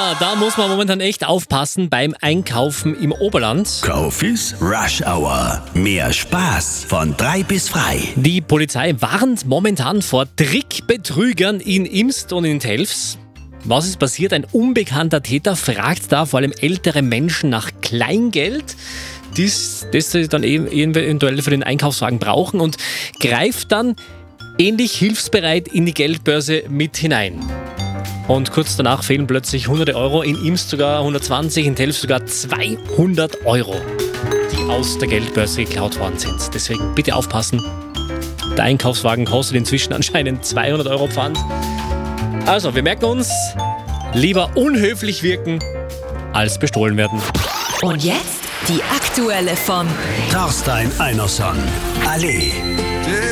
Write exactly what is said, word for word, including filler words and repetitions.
Ja, da muss man momentan echt aufpassen beim Einkaufen im Oberland. Kaufis Rush Hour. Mehr Spaß von drei bis frei. Die Polizei warnt momentan vor Trickbetrügern in Imst und in Telfs. Was ist passiert? Ein unbekannter Täter fragt da vor allem ältere Menschen nach Kleingeld, das, das sie dann eben eventuell für den Einkaufswagen brauchen, und greift dann ähnlich hilfsbereit in die Geldbörse mit hinein. Und kurz danach fehlen plötzlich hunderte Euro, in Imst sogar hundertzwanzig, in Telfs sogar zweihundert Euro, die aus der Geldbörse geklaut worden sind. Deswegen bitte aufpassen. Der Einkaufswagen kostet inzwischen anscheinend zweihundert Euro Pfand. Also, wir merken uns, lieber unhöflich wirken, als bestohlen werden. Und jetzt die aktuelle von Torstein Einerson. Allee.